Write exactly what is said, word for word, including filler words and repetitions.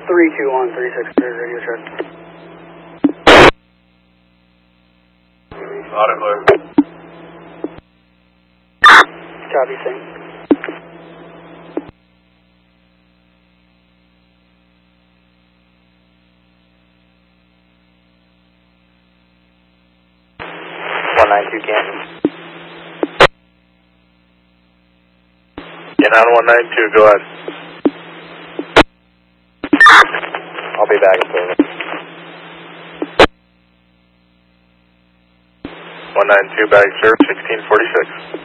three two one three six clear, radio check. Auto clear. Copy, same. one nine two Canton. Get on one nine two, go ahead. I'll be back in service. one nine two, back service, sixteen forty-six.